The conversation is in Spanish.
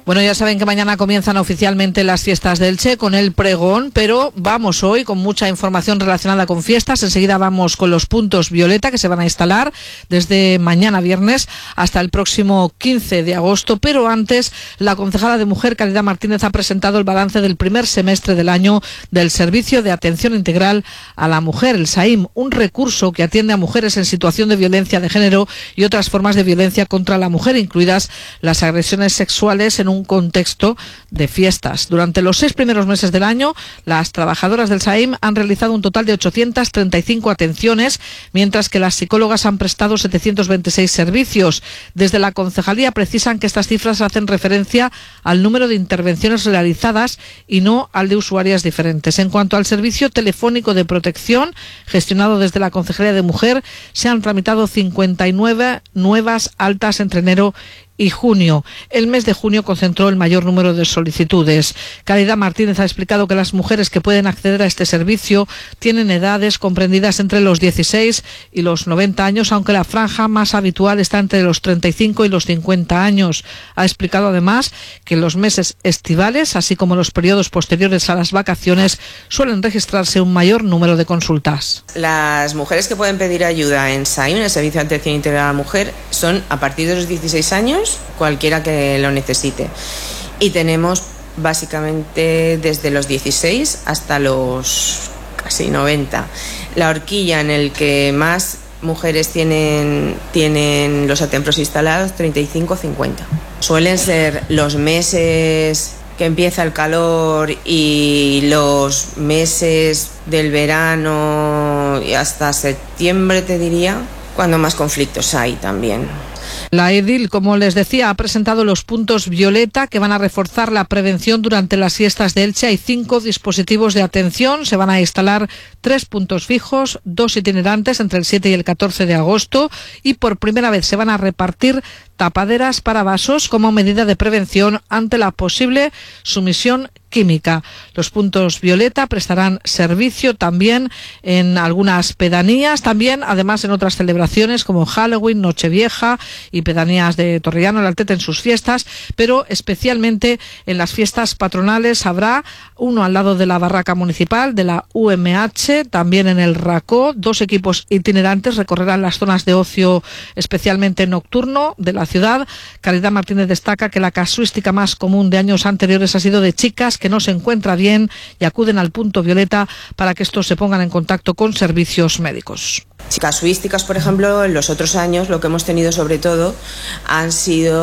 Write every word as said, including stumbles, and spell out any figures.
Bueno, ya saben que mañana comienzan oficialmente las fiestas de Elche con el pregón, pero vamos hoy con mucha información relacionada con fiestas. Enseguida vamos con los puntos violeta que se van a instalar desde mañana viernes hasta el próximo quince de agosto. Pero antes, la concejala de Mujer, Caridad Martínez, ha presentado el balance del primer semestre del año del Servicio de Atención Integral a la Mujer, el S A I M, un recurso que atiende a mujeres en situación de violencia de género y otras formas de violencia contra la mujer, incluidas las agresiones sexuales en un contexto de fiestas. Durante los seis primeros meses del año, las trabajadoras del S A I M han realizado un total de ochocientas treinta y cinco atenciones, mientras que las psicólogas han prestado setecientos veintiséis servicios. Desde la concejalía precisan que estas cifras hacen referencia al número de intervenciones realizadas y no al de usuarias diferentes. En cuanto al servicio telefónico de protección, gestionado desde la Concejalía de Mujer, se han tramitado cincuenta y nueve nuevas altas entre enero y junio. El mes de junio concentró el mayor número de solicitudes. Caridad Martínez ha explicado que las mujeres que pueden acceder a este servicio tienen edades comprendidas entre los dieciséis y los noventa años, aunque la franja más habitual está entre los treinta y cinco y los cincuenta años. Ha explicado además que en los meses estivales, así como los periodos posteriores a las vacaciones, suelen registrarse un mayor número de consultas. Las mujeres que pueden pedir ayuda en S A I M, en el Servicio de Atención Integral a la Mujer, son a partir de los dieciséis años, cualquiera que lo necesite. Y tenemos básicamente desde los dieciséis hasta los casi noventa. La horquilla en el que más mujeres tienen, tienen los atempros instalados, treinta y cinco a cincuenta. Suelen ser los meses que empieza el calor y los meses del verano y hasta septiembre, te diría, cuando más conflictos hay también. La edil, como les decía, ha presentado los puntos violeta que van a reforzar la prevención durante las fiestas de Elche. Hay cinco dispositivos de atención, se van a instalar tres puntos fijos, dos itinerantes entre el siete y el catorce de agosto, y por primera vez se van a repartir tapaderas para vasos como medida de prevención ante la posible sumisión química. Los puntos violeta prestarán servicio también en algunas pedanías, también además en otras celebraciones como Halloween, Nochevieja y pedanías de Torrellano, el Altete en sus fiestas, pero especialmente en las fiestas patronales habrá uno al lado de la barraca municipal de la U M H, también en el Racó. Dos equipos itinerantes recorrerán las zonas de ocio especialmente nocturno de la ciudad. Caridad Martínez destaca que la casuística más común de años anteriores ha sido de chicas que no se encuentran bien y acuden al punto violeta para que estos se pongan en contacto con servicios médicos. Casuísticas, por ejemplo, en los otros años lo que hemos tenido sobre todo han sido